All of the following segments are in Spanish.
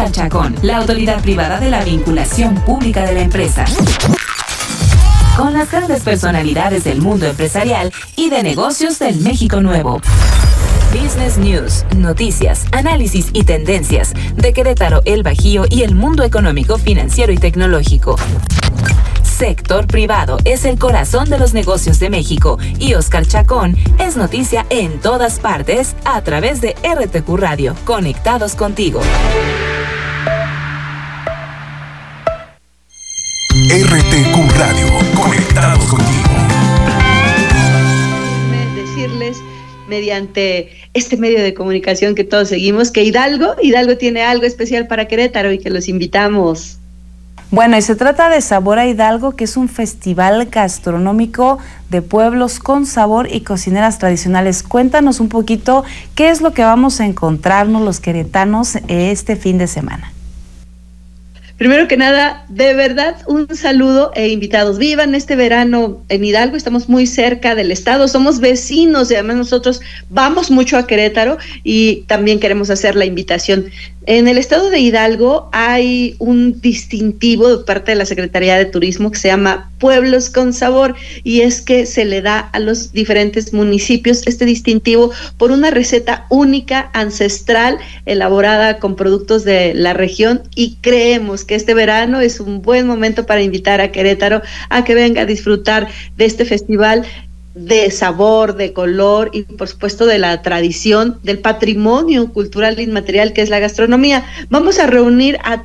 Oscar Chacón, la autoridad privada de la vinculación pública de la empresa. Con las grandes personalidades del mundo empresarial y de negocios del México Nuevo. Business News, noticias, análisis y tendencias de Querétaro, el Bajío y el mundo económico, financiero y tecnológico. Sector privado es el corazón de los negocios de México y Oscar Chacón es noticia en todas partes a través de RTQ Radio. Conectados contigo. RTQ Radio, conectados contigo. Decirles, mediante este medio de comunicación que todos seguimos, que Hidalgo tiene algo especial para Querétaro y que los invitamos. Bueno, y se trata de Sabor a Hidalgo, que es un festival gastronómico de pueblos con sabor y cocineras tradicionales. Cuéntanos un poquito qué es lo que vamos a encontrarnos los queretanos este fin de semana. Primero que nada, de verdad, un saludo e invitados. Vivan este verano en Hidalgo, estamos muy cerca del estado, somos vecinos y además nosotros vamos mucho a Querétaro y también queremos hacer la invitación. En el estado de Hidalgo hay un distintivo de parte de la Secretaría de Turismo que se llama Pueblos con Sabor, y es que se le da a los diferentes municipios este distintivo por una receta única, ancestral, elaborada con productos de la región, y creemos que este verano es un buen momento para invitar a Querétaro a que venga a disfrutar de este festival de sabor, de color y por supuesto de la tradición, del patrimonio cultural inmaterial que es la gastronomía. Vamos a reunir a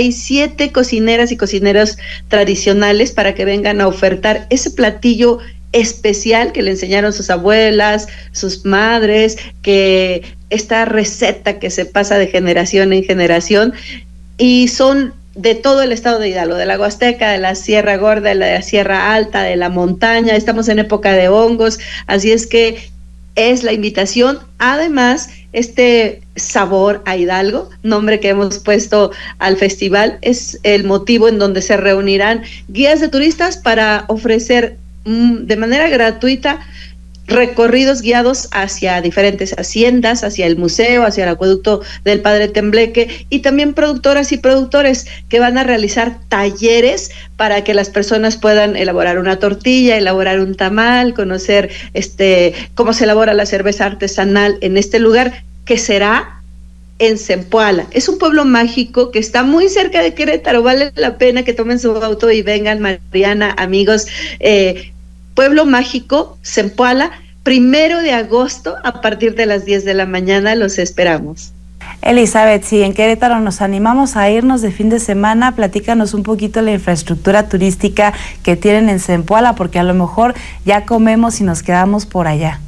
37 cocineras y cocineros tradicionales para que vengan a ofertar ese platillo especial que le enseñaron sus abuelas, sus madres, que esta receta que se pasa de generación en generación, y son de todo el estado de Hidalgo, de la Huasteca, de la Sierra Gorda, de la Sierra Alta, de la montaña. Estamos en época de hongos, así es que es la invitación. Además, este Sabor a Hidalgo, nombre que hemos puesto al festival, es el motivo en donde se reunirán guías de turistas para ofrecer de manera gratuita recorridos guiados hacia diferentes haciendas, hacia el museo, hacia el acueducto del Padre Tembleque, y también productoras y productores que van a realizar talleres para que las personas puedan elaborar una tortilla, elaborar un tamal, conocer cómo se elabora la cerveza artesanal en este lugar, que será en Zempoala. Es un pueblo mágico que está muy cerca de Querétaro, vale la pena que tomen su auto y vengan. Mariana, amigos, Pueblo Mágico, Zempoala, 1 de agosto a partir de las 10 de la mañana, los esperamos. Elizabeth, si en Querétaro nos animamos a irnos de fin de semana, platícanos un poquito la infraestructura turística que tienen en Zempoala, porque a lo mejor ya comemos y nos quedamos por allá.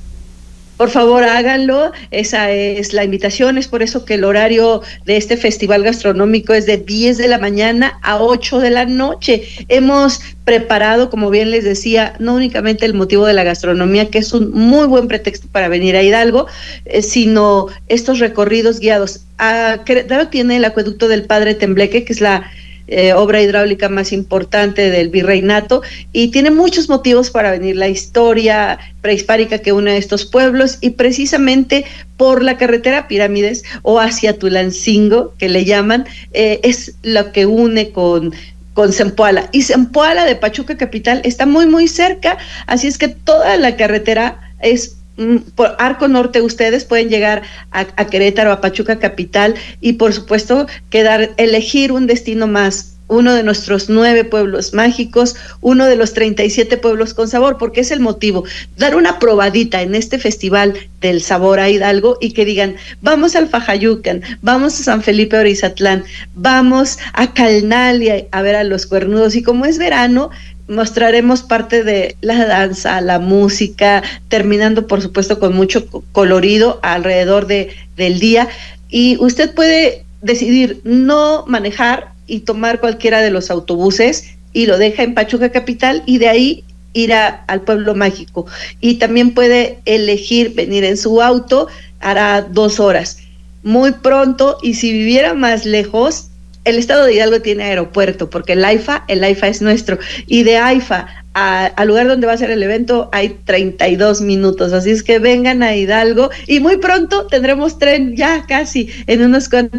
Por favor, háganlo, esa es la invitación. Es por eso que el horario de este festival gastronómico es de 10 de la mañana a 8 de la noche. Hemos preparado, como bien les decía, no únicamente el motivo de la gastronomía, que es un muy buen pretexto para venir a Hidalgo, sino estos recorridos guiados. Querétaro tiene el acueducto del Padre Tembleque, que es la obra hidráulica más importante del virreinato, y tiene muchos motivos para venir. La historia prehispánica que une a estos pueblos, y precisamente por la carretera Pirámides o hacia Tulancingo, que le llaman, es lo que une con Zempoala. Y Zempoala de Pachuca capital está muy muy cerca, así es que toda la carretera es por Arco Norte. Ustedes pueden llegar a Querétaro, a Pachuca capital, y por supuesto elegir un destino más, uno de nuestros 9 pueblos mágicos, uno de los 37 pueblos con sabor, porque es el motivo, dar una probadita en este festival del Sabor a Hidalgo, y que digan, vamos al Fajayucan, vamos a San Felipe Orizatlán, vamos a Calnalia a ver a los cuernudos. Y como es verano, mostraremos parte de la danza, la música, terminando por supuesto con mucho colorido alrededor del día. Y usted puede decidir no manejar y tomar cualquiera de los autobuses, y lo deja en Pachuca capital, y de ahí ir al pueblo mágico. Y también puede elegir venir en su auto, hará 2 horas. Muy pronto, y si viviera más lejos, el estado de Hidalgo tiene aeropuerto, porque el AIFA es nuestro, y de AIFA al lugar donde va a ser el evento hay 32 minutos, así es que vengan a Hidalgo, y muy pronto tendremos tren, ya casi en unos cuantos